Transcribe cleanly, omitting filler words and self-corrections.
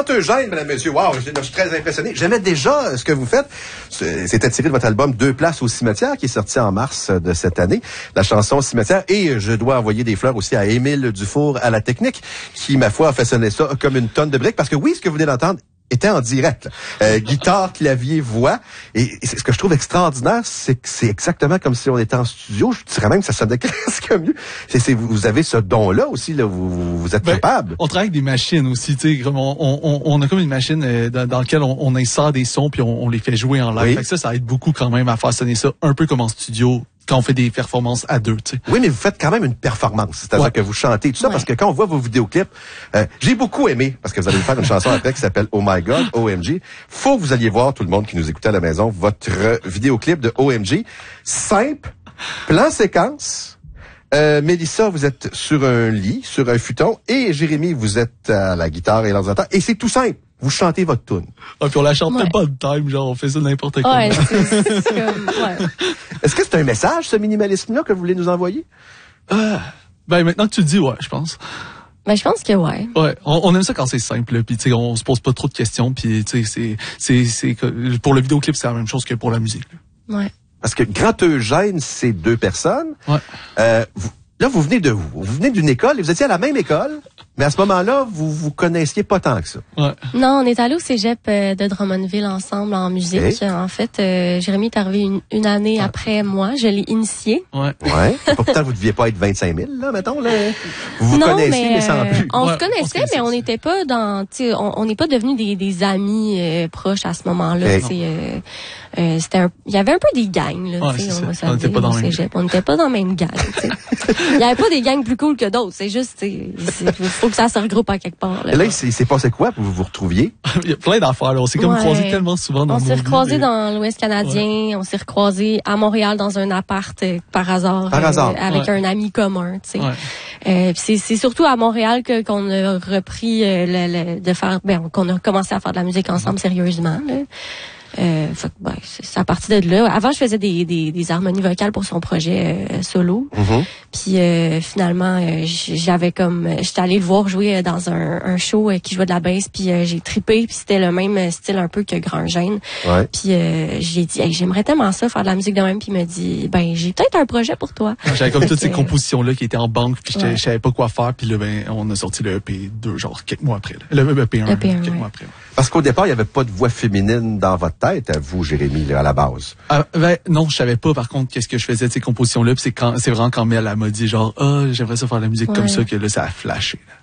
Grand Eugène, mesdames, messieurs. Wow, je suis très impressionné. J'aimais déjà ce que vous faites. C'était tiré de votre album Deux places au cimetière, qui est sorti en mars de cette année. La chanson Cimetière. Et je dois envoyer des fleurs aussi à Émile Dufour à la technique, qui, ma foi, a façonné ça comme une tonne de briques. Parce que oui, ce que vous venez d'entendre était en direct. Guitare, clavier, voix. Et ce que je trouve extraordinaire, c'est que c'est exactement comme si on était en studio. Je dirais même que ça sonnait presque mieux. Vous avez ce don-là aussi, là. Vous êtes capable. On travaille avec des machines aussi, tu sais. On a comme une machine dans laquelle on insère des sons puis on les fait jouer en live. Oui. Fait que ça aide beaucoup quand même à faire sonner ça un peu comme en studio quand on fait des performances à deux, tu sais. Oui, mais vous faites quand même une performance. C'est-à-dire que vous chantez tout ça, parce que quand on voit vos vidéoclips, j'ai beaucoup aimé, parce que vous allez me faire une chanson après qui s'appelle Oh My God, OMG. Faut que vous alliez voir, tout le monde qui nous écoutait à la maison, votre vidéoclip de OMG. Simple, plan séquence. Mélissa, vous êtes sur un lit, sur un futon, et Jérémy, vous êtes à la guitare et l'ordinateur. Et c'est tout simple. Vous chantez votre tune. Ah, puis on la chante même pas de time, genre on fait ça n'importe quoi. Ouais, c'est comme, Est-ce que c'est un message, ce minimalisme-là, que vous voulez nous envoyer? Ben maintenant que tu le dis, ouais, je pense. Ben je pense que ouais. Ouais, on aime ça quand c'est simple, puis tu sais, on se pose pas trop de questions, puis tu sais, c'est pour le vidéoclip, c'est la même chose que pour la musique. Là. Ouais. Parce que Grand Eugène, c'est 2 personnes. Ouais. Là, vous venez de où? Vous venez d'une école et vous étiez à la même école, mais à ce moment-là, vous connaissiez pas tant que ça. Ouais. Non, on est allé au cégep de Drummondville ensemble en musique. Okay. En fait, Jérémy est arrivé une année après moi. Je l'ai initié. Ouais. Ouais. Pourtant, vous deviez pas être 25 000, là, mettons, là. Vous non, connaissiez, mais sans plus. On Ouais, se connaissait, mais on n'était pas dans, tu sais, on n'est pas devenus des amis proches à ce moment-là. Okay. C'était il y avait un peu des gangs, là. Ouais, on n'était pas dans le même cégep. On n'était pas dans le même gang, tu sais. Il y avait pas des gangs plus cool que d'autres. C'est juste, il faut que ça se regroupe à quelque part. Là, Et là, il s'est passé quoi pour que vous vous retrouviez? Il y a plein d'affaires, là. On s'est comme croisés tellement souvent dans nos vies. On s'est recroisés dans l'Ouest canadien. On s'est recroisés à Montréal dans un appart par hasard. Avec un ami commun, tu sais. Ouais. C'est surtout à Montréal qu'on a repris qu'on a commencé à faire de la musique ensemble sérieusement, là. C'est à partir de là. Avant, je faisais des harmonies vocales pour son projet solo. Mm-hmm. Puis finalement, j'étais allée le voir jouer dans un show qui jouait de la bass. Puis j'ai trippé. Puis c'était le même style un peu que Grand Eugène. Ouais. Puis j'ai dit, hey, j'aimerais tellement ça faire de la musique de même. Puis il m'a dit, ben j'ai peut-être un projet pour toi. J'avais comme toutes ces compositions là qui étaient en banque. Puis je savais pas quoi faire. Puis là, on a sorti le EP 2 genre quelques mois après. Là. Le EP 1 quelques mois après. Ouais. Parce qu'au départ, il y avait pas de voix féminine dans votre tête, à vous, Jérémy, là, à la base. Non, je savais pas, par contre, qu'est-ce que je faisais de ces compositions-là. Puis c'est vraiment quand Mel m'a dit, genre, j'aimerais ça faire de la musique comme ça, que là, ça a flashé. Là.